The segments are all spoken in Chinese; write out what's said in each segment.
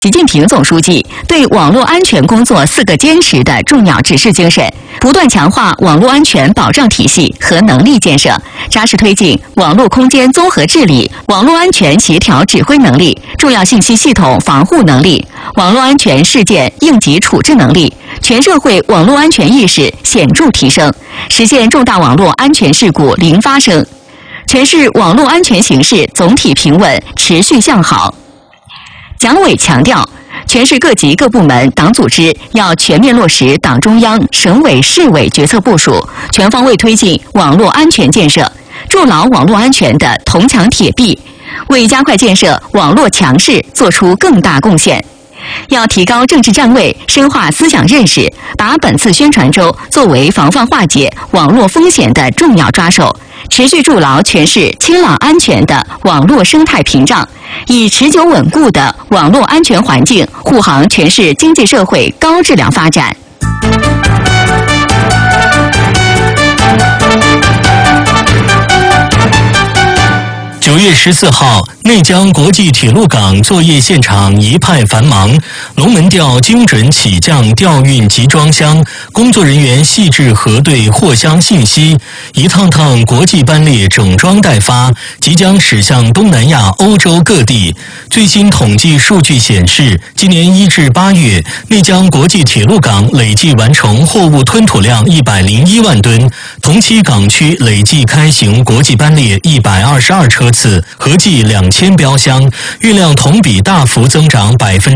习近平总书记对网络安全工作4个坚持的重要指示精神，不断强化网络安全保障体系和能力建设，扎实推进网络空间综合治理、网络安全协调指挥能力、重要信息系统防护能力、网络安全事件应急处置能力，全社会网络安全意识显著提升，实现重大网络安全事故零发生，全市网络安全形势总体平稳，持续向好。蒋委强调，全市各级各部门党组织要全面落实党中央、省委、市委决策部署，全方位推进网络安全建设，筑牢网络安全的铜墙铁壁，为加快建设网络强市做出更大贡献。要提高政治站位，深化思想认识，把本次宣传周作为防范化解网络风险的重要抓手，持续筑牢全市清朗安全的网络生态屏障，以持久稳固的网络安全环境护航全市经济社会高质量发展。 9月14号，内江国际铁路港作业现场一派繁忙，龙门吊精准起降吊运集装箱，工作人员细致核对货箱信息，一趟趟国际班列整装待发，即将驶向东南亚、欧洲各地。最新统计数据显示，今年1至8月，内江国际铁路港累计完成货物吞吐量101万吨，同期港区累计开行国际班列122车次，合计2000标箱，运量同比大幅增长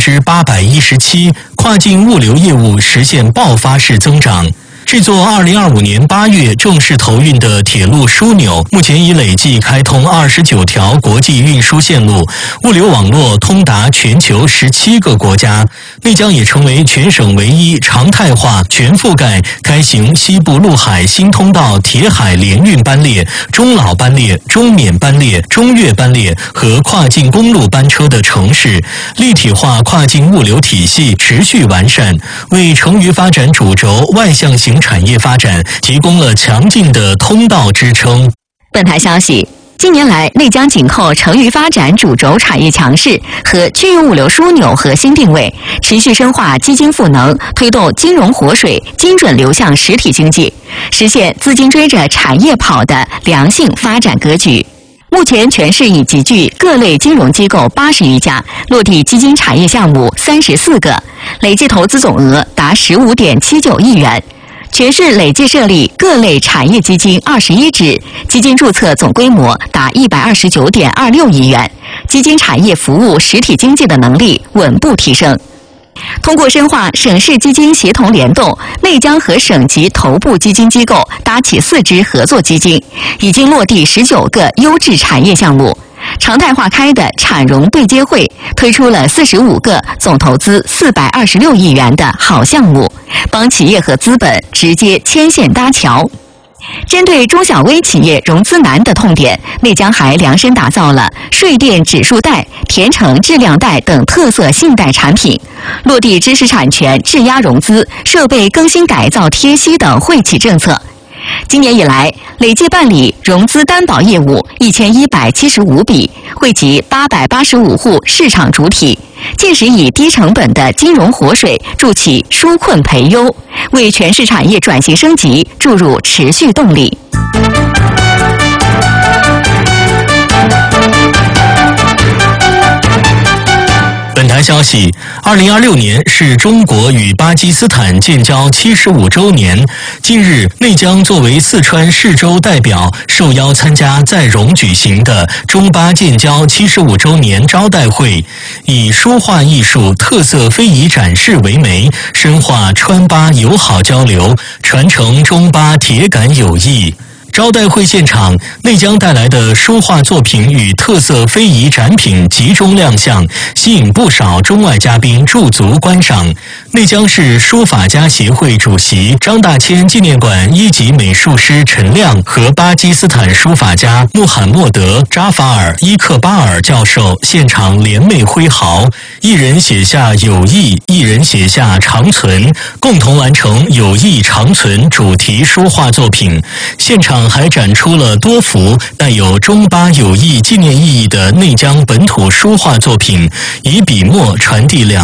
817%，跨境物流业务实现爆发式增长。制作2025年8月正式投运的铁路枢纽，目前已累计开通29条国际运输线路，物流网络通达全球17个国家。内江也成为全省唯一常态化、全覆盖开行西部陆海新通道铁海联运班列、中老班列、中缅班列、中越班列和跨境公路班车的城市，立体化跨境物流体系持续完善，为成渝发展主轴外向型产业发展提供了强劲的通道支撑。 本台消息，近年来，内江紧扣成渝发展主轴产业强势和区域物流枢纽核心定位，持续深化基金赋能，推动金融活水精准流向实体经济，实现资金追着产业跑的良性发展格局。目前，全市已集聚各类金融机构80余家，落地基金产业项目34个，累计投资总额达15.79亿元。全市累计设立各类产业基金21支，基金注册总规模达129.26亿元，基金产业服务实体经济的能力稳步提升。通过深化省市基金协同联动，内江和省级头部基金机构搭起4支合作基金，已经落地19个优质产业项目。常态化开的产融对接会推出了45个总投资426亿元的好项目，帮企业和资本直接牵线搭桥。针对中小微企业融资难的痛点，内江还量身打造了税电指数贷、甜橙质量贷等特色信贷产品，落地知识产权质押融资、设备更新改造贴息等惠企政策。今年以来，累计办理融资担保业务1175笔，惠及885户市场主体，届时以低成本的金融活水助其纾困培优，为全市产业转型升级注入持续动力。 本台消息，2026年是中国与巴基斯坦建交75周年。近日，内江作为四川市州代表，受邀参加在蓉举行的中巴建交75周年招待会，以书画艺术特色非遗展示为媒，深化川巴友好交流，传承中巴铁杆友谊。招待会现场，内江带来的书画作品与特色非遗展品集中亮相，吸引不少中外嘉宾驻足观赏。内江市书法家协会主席张大千纪念馆1级美术师陈亮和巴基斯坦书法家穆罕默德·扎法尔·伊克巴尔教授现场联袂挥毫，一人写下友谊，一人写下长存，共同完成友谊长存主题书画作品。现场场还展出了多幅带有中巴友谊纪念意义的内江本土书画作品，以笔墨传递两